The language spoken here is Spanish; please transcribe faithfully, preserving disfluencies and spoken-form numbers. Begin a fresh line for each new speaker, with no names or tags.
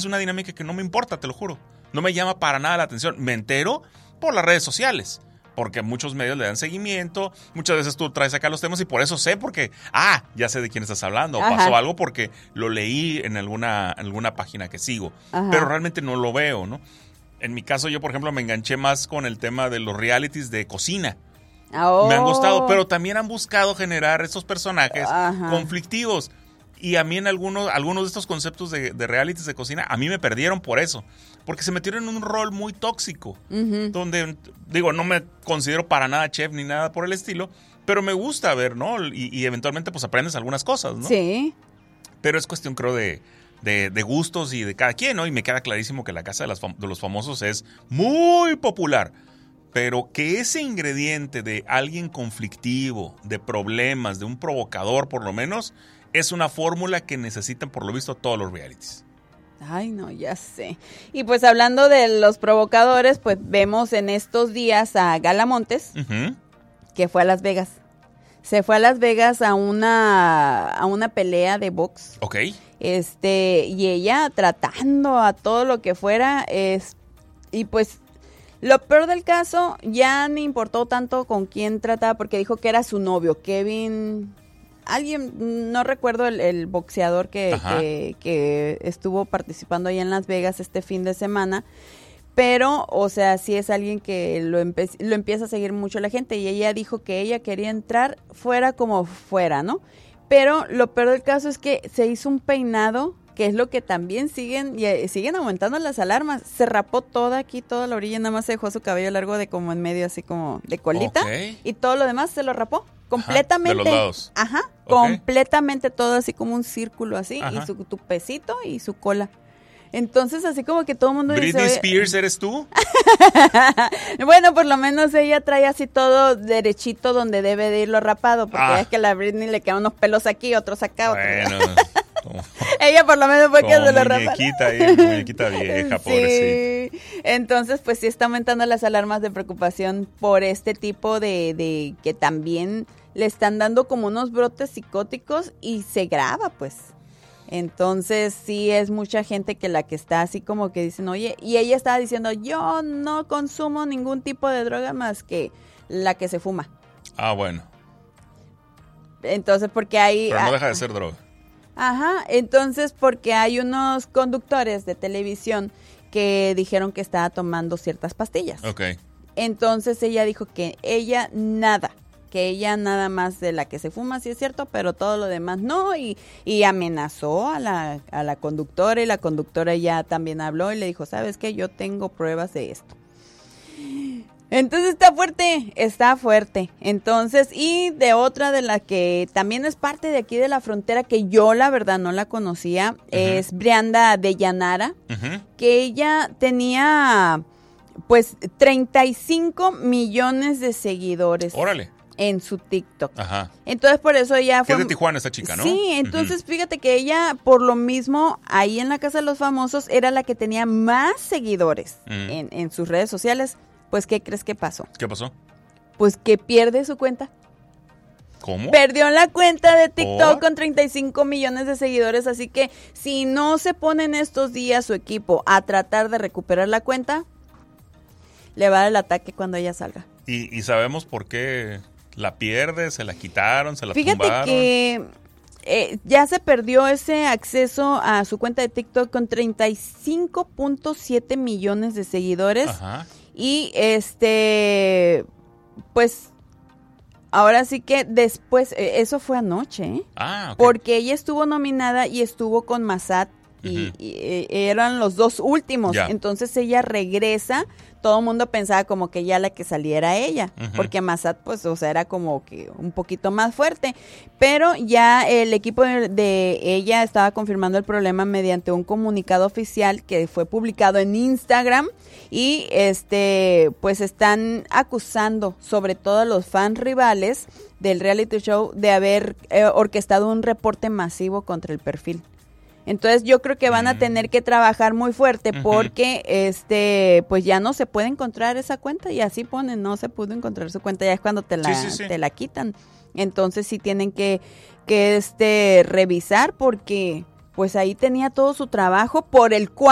es una dinámica que no me importa, te lo juro. No me llama para nada la atención. Me entero por las redes sociales, porque muchos medios le dan seguimiento. Muchas veces tú traes acá los temas y por eso sé, porque, ah, ya sé de quién estás hablando. O pasó algo porque lo leí en alguna, alguna página que sigo. Ajá. Pero realmente no lo veo, ¿no? En mi caso, yo, por ejemplo, me enganché más con el tema de los realities de cocina. Oh. Me han gustado, pero también han buscado generar esos personajes Ajá. conflictivos. Y a mí en algunos, algunos de estos conceptos de, de realities de cocina, a mí me perdieron por eso. Porque se metieron en un rol muy tóxico. Uh-huh. Donde, digo, no me considero para nada chef ni nada por el estilo, pero me gusta ver, ¿no? Y, y eventualmente pues aprendes algunas cosas, ¿no?
Sí.
Pero es cuestión, creo, de, de, de gustos y de cada quien, ¿no? Y me queda clarísimo que la Casa de, las fam- de los Famosos es muy popular. Pero que ese ingrediente de alguien conflictivo, de problemas, de un provocador por lo menos, es una fórmula que necesitan por lo visto todos los realities.
Ay, no, ya sé. Y pues hablando de los provocadores, pues vemos en estos días a Gala Montes, uh-huh. que fue a Las Vegas. Se fue a Las Vegas a una, a una pelea de box.
Ok.
Este, y ella tratando a todo lo que fuera, es, y pues... Lo peor del caso, ya no importó tanto con quién trataba, porque dijo que era su novio, Kevin, alguien, no recuerdo el, el boxeador que, que, que estuvo participando ahí en Las Vegas este fin de semana, pero, o sea, sí es alguien que lo, empe- lo empieza a seguir mucho la gente, y ella dijo que ella quería entrar fuera como fuera, ¿no? Pero lo peor del caso es que se hizo un peinado, que es lo que también siguen y eh, siguen aumentando las alarmas. Se rapó toda aquí, toda la orilla, nada más se dejó su cabello largo de como en medio, así como de colita. Okay. Y todo lo demás se lo rapó completamente.
Ajá, de los lados.
Ajá, okay. Completamente todo así como un círculo así. Ajá. Y su tupecito y su cola. Entonces, así como que todo el mundo
Britney
dice...
¿Britney Spears eres tú?
Bueno, por lo menos ella trae así todo derechito donde debe de irlo rapado. Porque ah. es que a la Britney le quedan unos pelos aquí, otros acá.
Bueno...
Ella por lo menos fue que se lo rapó.
Muñequita ahí, muñequita vieja,
sí.
pobrecita.
Entonces, pues sí está aumentando las alarmas de preocupación por este tipo de, de que también le están dando como unos brotes psicóticos y se graba, pues. Entonces, sí es mucha gente que la que está así como que dicen, oye, y ella estaba diciendo, yo no consumo ningún tipo de droga más que la que se fuma.
Ah, bueno.
Entonces, porque hay...
Pero no deja de ser droga.
Ajá, entonces porque hay unos conductores de televisión que dijeron que estaba tomando ciertas pastillas.
Ok.
Entonces ella dijo que ella nada, que ella nada más de la que se fuma, sí es cierto, pero todo lo demás no, y, y amenazó a la, a la conductora, y la conductora ya también habló y le dijo, ¿sabes qué? Yo tengo pruebas de esto. Entonces está fuerte, está fuerte. Entonces, y de otra de la que también es parte de aquí de la frontera, que yo la verdad no la conocía, uh-huh. es Brianda de Llanara, uh-huh. que ella tenía pues treinta y cinco millones de seguidores.
Órale.
En su TikTok.
Ajá.
Entonces por eso ella fue...
Es de Tijuana esta chica, ¿no?
Sí, entonces uh-huh. fíjate que ella, por lo mismo, ahí en la Casa de los Famosos, era la que tenía más seguidores uh-huh. en, en sus redes sociales. Pues, ¿qué crees que pasó?
¿Qué pasó?
Pues que pierde su cuenta.
¿Cómo?
Perdió la cuenta de TikTok ¿Por? con treinta y cinco millones de seguidores, así que si no se pone en estos días su equipo a tratar de recuperar la cuenta, le va a dar el ataque cuando ella salga.
¿Y, y sabemos por qué la pierde? ¿Se la quitaron? ¿Se la
Fíjate
tumbaron?
que eh, ya se perdió ese acceso a su cuenta de TikTok con treinta y cinco punto siete millones de seguidores.
Ajá.
Y este, pues, ahora sí que después, eso fue anoche, ¿eh?
Ah, ok.
Porque ella estuvo nominada y estuvo con Massad, uh-huh. y, y, y eran los dos últimos. Yeah. Entonces ella regresa, todo el mundo pensaba como que ya la que saliera ella, uh-huh. porque Massad, pues, o sea, era como que un poquito más fuerte. Pero ya el equipo de, de ella estaba confirmando el problema mediante un comunicado oficial que fue publicado en Instagram. Y este, pues están acusando sobre todo a los fans rivales del reality show de haber eh, orquestado un reporte masivo contra el perfil. Entonces yo creo que van a tener que trabajar muy fuerte porque uh-huh. este, pues ya no se puede encontrar esa cuenta, y así ponen, no se pudo encontrar su cuenta, ya es cuando te la, sí, sí, sí. te la quitan. Entonces sí tienen que, que este, revisar, porque pues ahí tenía todo su trabajo por el cual